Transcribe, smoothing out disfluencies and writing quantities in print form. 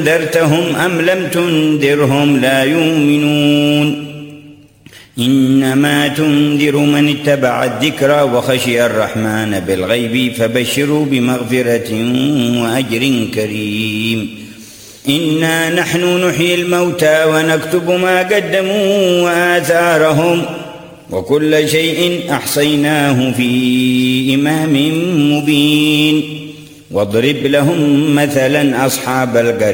أنذرتهم أم لم تنذرهم لا يؤمنون إنما تنذر من اتبع الذكر وخشي الرحمن بالغيب فبشروا بمغفرة وأجر كريم إنا نحن نحيي الموتى ونكتب ما قدموا وآثارهم وكل شيء أحصيناه في إمام مبين واضرب لهم مثلا أصحاب القرية